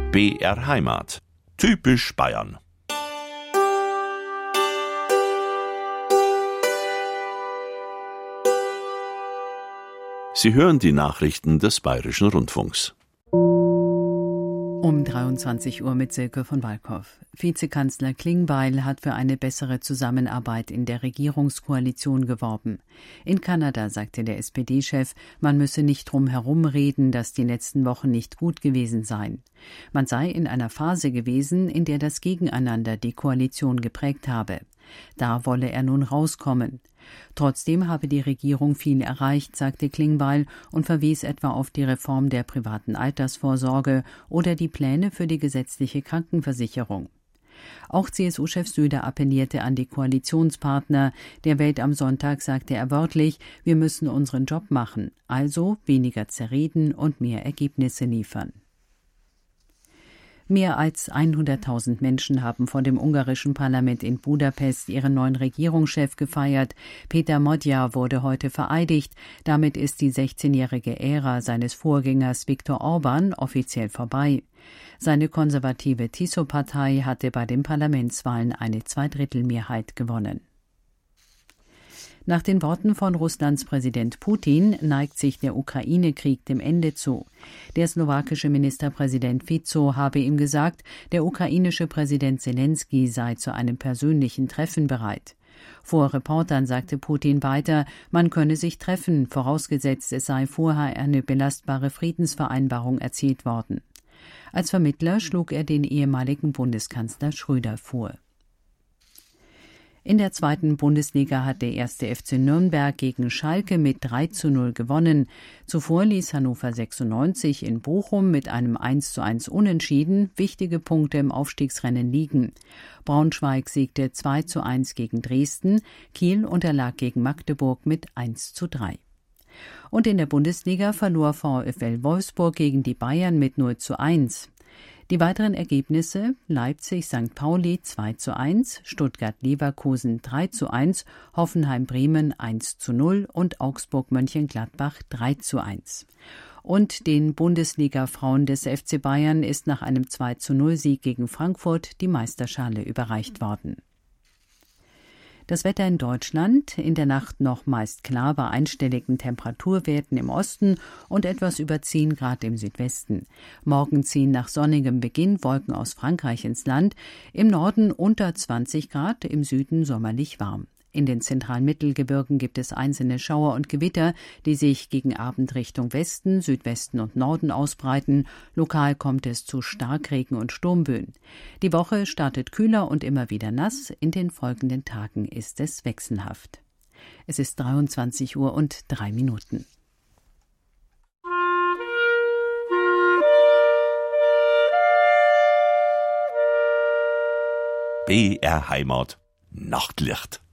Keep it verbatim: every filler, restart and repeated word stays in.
B R Heimat. Typisch Bayern. Sie hören die Nachrichten des Bayerischen Rundfunks. Um dreiundzwanzig Uhr mit Silke von Walkow. Vizekanzler Klingbeil hat für eine bessere Zusammenarbeit in der Regierungskoalition geworben. In Kanada sagte der S P D-Chef, man müsse nicht drum herum reden, dass die letzten Wochen nicht gut gewesen seien. Man sei in einer Phase gewesen, in der das Gegeneinander die Koalition geprägt habe. Da wolle er nun rauskommen. Trotzdem habe die Regierung viel erreicht, sagte Klingbeil und verwies etwa auf die Reform der privaten Altersvorsorge oder die Pläne für die gesetzliche Krankenversicherung. Auch C S U-Chef Söder appellierte an die Koalitionspartner. Der Welt am Sonntag sagte er wörtlich, wir müssen unseren Job machen, also weniger zerreden und mehr Ergebnisse liefern. Mehr als hunderttausend Menschen haben vor dem ungarischen Parlament in Budapest ihren neuen Regierungschef gefeiert. Péter Magyar wurde heute vereidigt. Damit ist die sechzehnjährige Ära seines Vorgängers Viktor Orbán offiziell vorbei. Seine konservative Tiso-Partei hatte bei den Parlamentswahlen eine Zweidrittelmehrheit gewonnen. Nach den Worten von Russlands Präsident Putin neigt sich der Ukraine-Krieg dem Ende zu. Der slowakische Ministerpräsident Fico habe ihm gesagt, der ukrainische Präsident Zelensky sei zu einem persönlichen Treffen bereit. Vor Reportern sagte Putin weiter, man könne sich treffen, vorausgesetzt es sei vorher eine belastbare Friedensvereinbarung erzielt worden. Als Vermittler schlug er den ehemaligen Bundeskanzler Schröder vor. In der zweiten Bundesliga hat der erste F C Nürnberg gegen Schalke mit drei zu null gewonnen. Zuvor ließ Hannover sechsundneunzig in Bochum mit einem eins zu eins Unentschieden wichtige Punkte im Aufstiegsrennen liegen. Braunschweig siegte zwei zu eins gegen Dresden, Kiel unterlag gegen Magdeburg mit eins zu drei. Und in der Bundesliga verlor VfL Wolfsburg gegen die Bayern mit null zu eins. Die weiteren Ergebnisse: Leipzig Sankt Pauli zwei zu eins, Stuttgart-Leverkusen drei zu eins, Hoffenheim-Bremen eins zu null und Augsburg-Mönchengladbach drei zu eins. Und den Bundesliga-Frauen des F C Bayern ist nach einem zwei zu null Sieg gegen Frankfurt die Meisterschale überreicht worden. Das Wetter in Deutschland: in der Nacht noch meist klar bei einstelligen Temperaturwerten im Osten und etwas über zehn Grad im Südwesten. Morgen ziehen nach sonnigem Beginn Wolken aus Frankreich ins Land, im Norden unter zwanzig Grad, im Süden sommerlich warm. In den zentralen Mittelgebirgen gibt es einzelne Schauer und Gewitter, die sich gegen Abend Richtung Westen, Südwesten und Norden ausbreiten. Lokal kommt es zu Starkregen und Sturmböen. Die Woche startet kühler und immer wieder nass. In den folgenden Tagen ist es wechselhaft. Es ist dreiundzwanzig Uhr und drei Minuten. B R Heimat. Nachtlicht.